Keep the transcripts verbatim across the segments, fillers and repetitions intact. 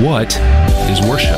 What is worship?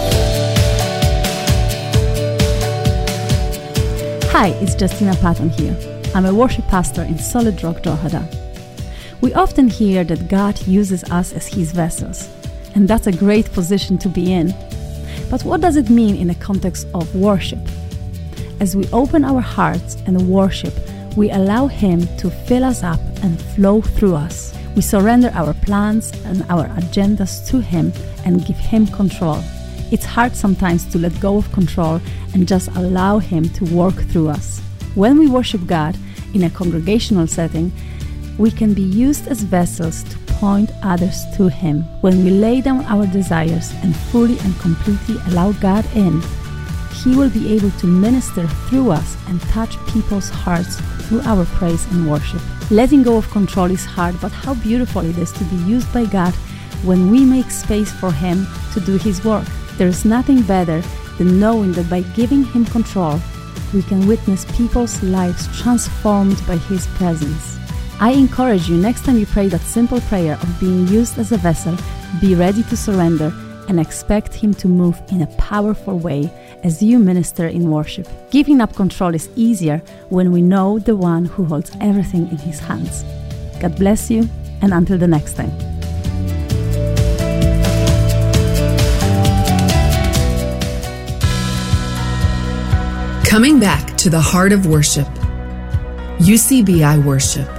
Hi, it's Justina Patton here. I'm a worship pastor in Solid Rock, Drogheda. We often hear that God uses us as His vessels, and that's a great position to be in. But what does it mean in the context of worship? As we open our hearts and worship, we allow Him to fill us up and flow through us. We surrender our plans and our agendas to Him and give Him control. It's hard sometimes to let go of control and just allow Him to work through us. When we worship God in a congregational setting, we can be used as vessels to point others to Him. When we lay down our desires and fully and completely allow God in, He will be able to minister through us and touch people's hearts through our praise and worship. Letting go of control is hard, but how beautiful it is to be used by God when we make space for Him to do His work. There is nothing better than knowing that by giving Him control, we can witness people's lives transformed by His presence. I encourage you, next time you pray that simple prayer of being used as a vessel, be ready to surrender and expect Him to move in a powerful way as you minister in worship. Giving up control is easier when we know the one who holds everything in His hands. God bless you, and until the next time. Coming back to the heart of worship. U C B I Worship.